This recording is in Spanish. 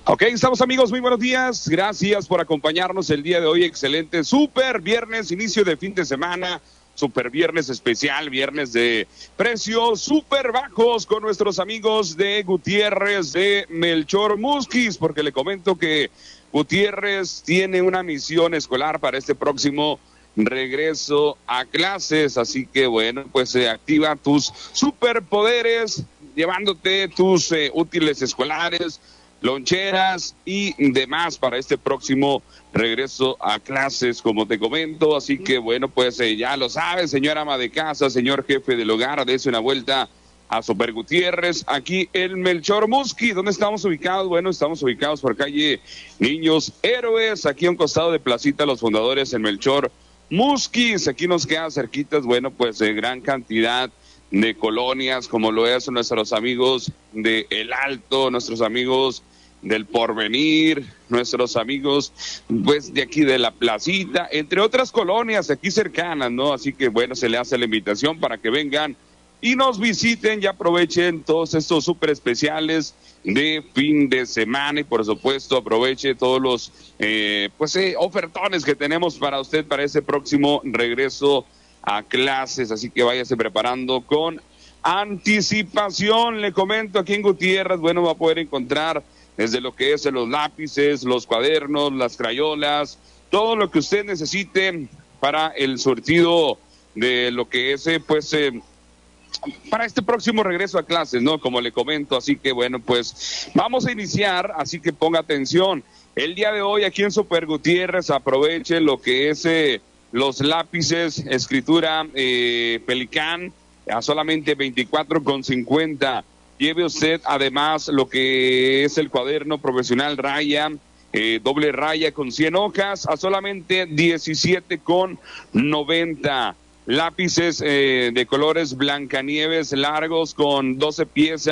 Ok, estamos amigos, muy buenos días, gracias por acompañarnos el día de hoy, excelente, super viernes, inicio de fin de semana, super viernes especial, viernes de precios super bajos con nuestros amigos de Gutiérrez de Melchor Musquis, porque le comento que Gutiérrez tiene una misión escolar para este próximo regreso a clases, así que bueno, pues activa tus superpoderes, llevándote tus útiles escolares, loncheras y demás para este próximo regreso a clases, como te comento. Así que bueno, pues ya lo sabes, señora ama de casa, señor jefe del hogar, dése una vuelta a Super Gutiérrez, aquí en Melchor Musquis. ¿Dónde estamos ubicados? Bueno, estamos ubicados por calle Niños Héroes, aquí a un costado de Placita Los Fundadores en Melchor Musquis. Aquí nos quedan cerquitas, bueno, pues gran cantidad de colonias, como lo es nuestros amigos de El Alto, nuestros amigos del Porvenir, nuestros amigos pues de aquí de la Placita, entre otras colonias aquí cercanas, ¿no? Así que bueno, se le hace la invitación para que vengan y nos visiten y aprovechen todos estos súper especiales de fin de semana, y por supuesto aproveche todos los ofertones que tenemos para usted para ese próximo regreso a clases, así que váyase preparando con anticipación. Le comento, aquí en Gutiérrez, bueno, va a poder encontrar desde lo que es los lápices, los cuadernos, las crayolas, todo lo que usted necesite para el surtido de lo que es para este próximo regreso a clases, ¿no? Como le comento, así que bueno, pues vamos a iniciar, así que ponga atención. El día de hoy aquí en Super Gutiérrez aproveche lo que es los lápices, escritura Pelicán, a solamente 24,50. Lleve usted además lo que es el cuaderno profesional raya, doble raya con 100 hojas, a solamente 17,90. Lápices de colores Blancanieves largos con 12 piezas.